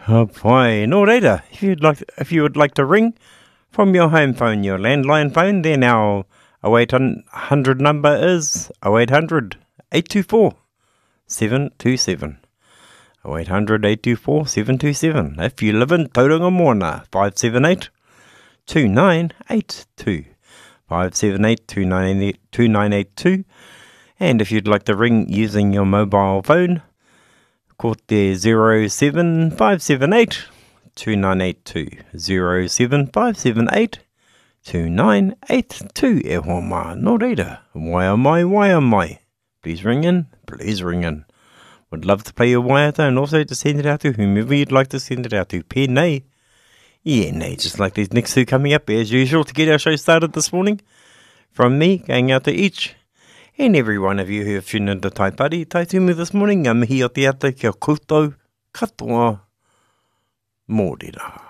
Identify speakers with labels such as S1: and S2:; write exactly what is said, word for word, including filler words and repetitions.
S1: Oh boy, no reira. If you'd like, if you would like to ring from your home phone, your landline phone, then our oh eight hundred number is oh eight hundred, eight two four, seven two seven. oh eight hundred, eight two four, seven two seven. If you live in Tauranga Moana, five seven eight, two nine eight two. five seven eight, two nine eight two. And if you'd like to ring using your mobile phone, call there zero seven five seven eight, two nine eight two. zero seven five seven eight, two nine eight two. E hoa mā, no reira. Wai mai, wai mai. Please ring in, please ring in. Would love to play your waiata and also to send it out to whomever you'd like to send it out to. Pēnei. Yeah, nei, just like these next two coming up as usual to get our show started this morning. From me, going out to each and every one of you who have tuned into Tai Pari, Tai Tumu this morning. Ngā mihi o te ata kia koutou katoa mōrera.